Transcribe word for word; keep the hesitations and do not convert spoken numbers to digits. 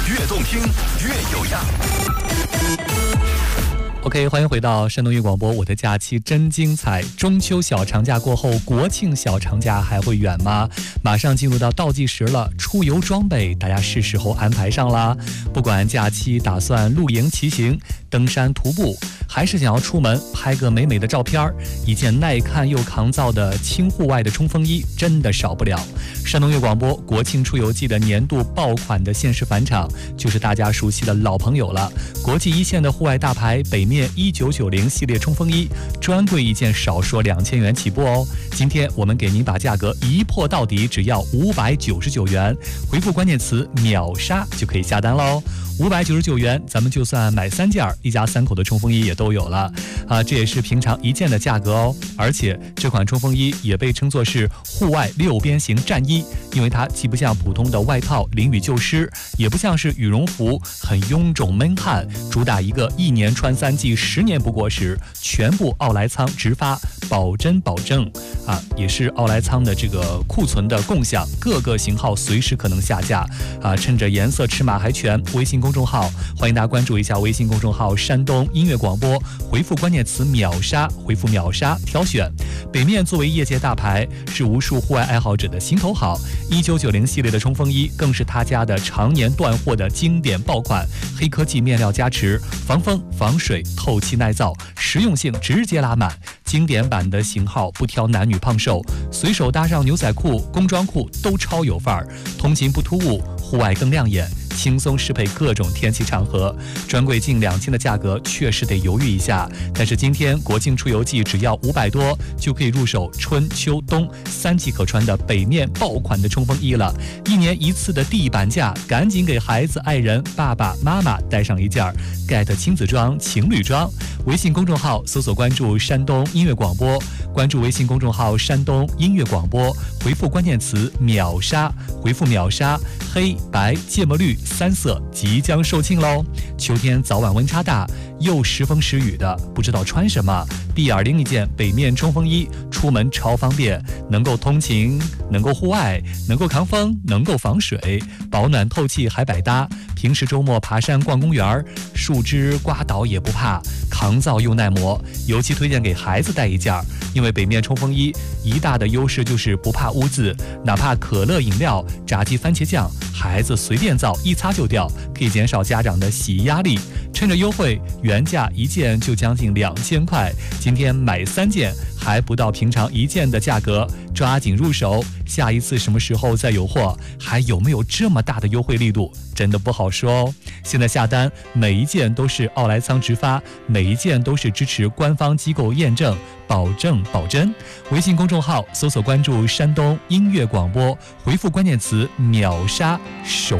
越动听越有样。 OK， 欢迎回到山东音乐广播，我的假期真精彩。中秋小长假过后，国庆小长假还会远吗？马上进入到倒计时了，出游装备大家是时候安排上啦。不管假期打算露营、骑行、登山、徒步，还是想要出门拍个美美的照片，一件耐看又抗造的轻户外的冲锋衣真的少不了。山东音乐广播国庆出游季的年度爆款的限时返场，就是大家熟悉的老朋友了。国际一线的户外大牌北面一九九零系列冲锋衣，专柜一件少说两千元起步哦。今天我们给您把价格一破到底，只要五百九十九元，回复关键词秒杀就可以下单喽。五百九十九元，咱们就算买三件，一家三口的冲锋衣也都有了啊！这也是平常一件的价格哦。而且这款冲锋衣也被称作是户外六边形战衣，因为它既不像普通的外套淋雨就湿，也不像是羽绒服很臃肿闷汗，主打一个一年穿三季，十年不过时，全部奥莱仓直发，保真保证啊！也是奥莱仓的这个库存的共享，各个型号随时可能下架啊！趁着颜色尺码还全，微信公众号欢迎大家关注一下微信公众号山东音乐广播，回复关键词秒杀，回复秒杀挑选。北面作为业界大牌，是无数户外爱好者的心头好，一九九零系列的冲锋衣更是他家的常年断货的经典爆款，黑科技面料加持，防风防水，透气耐造，实用性直接拉满。经典版的型号不挑男女胖瘦，随手搭上牛仔裤、工装裤都超有范儿，通勤不突兀，户外更亮眼，轻松适配各种天气场合。专柜近两千的价格确实得犹豫一下，但是今天国庆出游季只要五百多就可以入手春秋冬三季可穿的北面爆款的冲锋衣了。一年一次的地板价，赶紧给孩子、爱人、爸爸妈妈带上一件 get 亲子装、情侣装。微信公众号搜索关注山东音乐广播，关注微信公众号山东音乐广播，回复关键词秒杀，回复秒杀，黑白芥末绿三色即将售罄喽。秋天早晚温差大，又时风时雨的，不知道穿什么，闭眼拎一件北面冲锋衣，出门超方便，能够通勤，能够户外，能够抗风，能够防水，保暖透气还百搭。平时周末爬山逛公园，树枝刮倒也不怕，抗造又耐磨。尤其推荐给孩子带一件，因为北面冲锋衣一大的优势就是不怕污渍，哪怕可乐饮料、炸鸡番茄酱，孩子随便造，一擦就掉，可以减少家长的洗衣压力。趁着优惠，原价一件就将近两千块，今天买三件还不到平常一件的价格，抓紧入手。下一次什么时候再有货，还有没有这么大的优惠力度，真的不好说哦。现在下单每一件都是奥莱仓直发，每一件都是支持官方机构验证，保证保真。微信公众号搜索关注山东音乐广播，回复关键词秒杀手